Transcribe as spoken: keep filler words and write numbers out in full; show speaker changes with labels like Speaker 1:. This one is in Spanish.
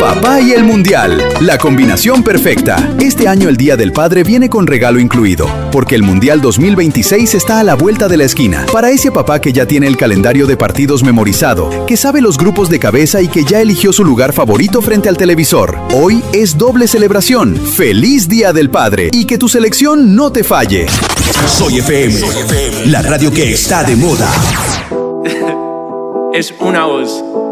Speaker 1: Papá y el Mundial, la combinación perfecta. Este año el Día del Padre viene con regalo incluido, porque el Mundial dos mil veintiséis está a la vuelta de la esquina. Para ese papá que ya tiene el calendario de partidos memorizado, que sabe los grupos de cabeza y que ya eligió su lugar favorito frente al televisor. Hoy es doble celebración. ¡Feliz Día del Padre! Y que tu selección no te falle.
Speaker 2: Soy F M, la radio que está de moda.
Speaker 3: Es una voz.